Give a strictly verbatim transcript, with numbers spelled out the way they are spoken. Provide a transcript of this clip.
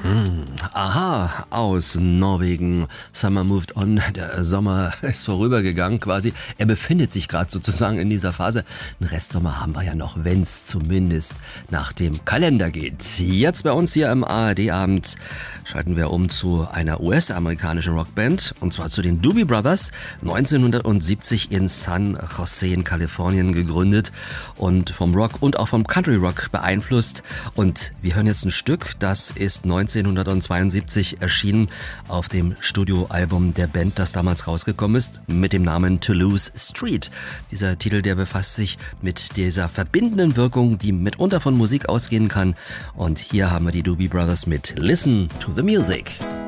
Hm, aha, aus Norwegen. Summer moved on. Der Sommer ist vorübergegangen quasi. Er befindet sich gerade sozusagen in dieser Phase. Einen Restsommer haben wir ja noch, wenn es zumindest nach dem Kalender geht. Jetzt bei uns hier im A R D-Abend schalten wir um zu einer U S-amerikanischen Rockband. Und zwar zu den Doobie Brothers. neunzehnhundertsiebzig in San Jose in Kalifornien gegründet und vom Rock und auch vom Country Rock beeinflusst. Und wir hören jetzt ein Stück, das ist neunzehnhundertzweiundsiebzig erschienen auf dem Studioalbum der Band, das damals rausgekommen ist, mit dem Namen Toulouse Street. Dieser Titel, der befasst sich mit dieser verbindenden Wirkung, die mitunter von Musik ausgehen kann. Und hier haben wir die Doobie Brothers mit Listen to the Music.